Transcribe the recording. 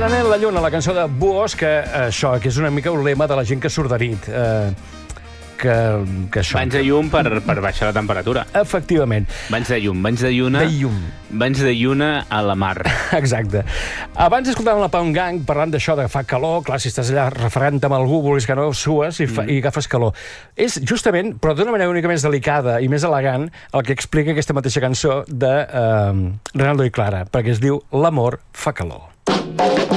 Aprenent la lluna, la cançó de Buos, que això, que és una mica un lema de la gent que surt de nit. Que això... Banys de llum per baixar la temperatura. Efectivament. Banys de llum, banys de lluna... De llum. Banys de lluna a la mar. Exacte. Abans escoltàvem la Pound Gang parlant d'això, de fa calor. Clar, si estàs allà refregant amb algú, vols que no sues i agafes calor. És justament, però d'una manera única més delicada i més elegant, el que explica aquesta mateixa cançó de Renaldo i Clara, perquè es diu L'amor fa calor.